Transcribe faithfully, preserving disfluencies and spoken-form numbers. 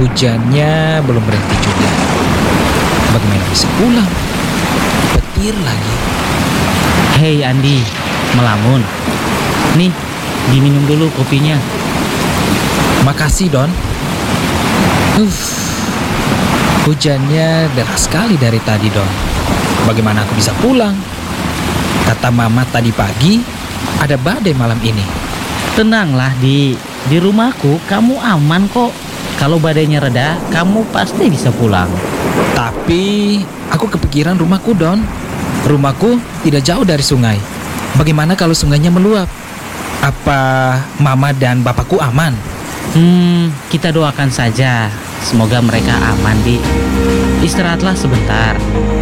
Hujannya belum berhenti juga. Bagaimana bisa pulang? Petir lagi. Hei Andi, melamun. Nih, diminum dulu kopinya. Makasih, Don. Uff, hujannya deras sekali dari tadi, Don. Bagaimana aku bisa pulang? Kata Mama tadi pagi, ada badai malam ini. Tenanglah Di, di rumahku kamu aman kok. Kalau badainya reda, kamu pasti bisa pulang. Tapi aku kepikiran rumahku, Don. Rumahku tidak jauh dari sungai. Bagaimana kalau sungainya meluap? Apa Mama dan Bapakku aman? Hmm, kita doakan saja. Semoga mereka aman, Di. Istirahatlah sebentar.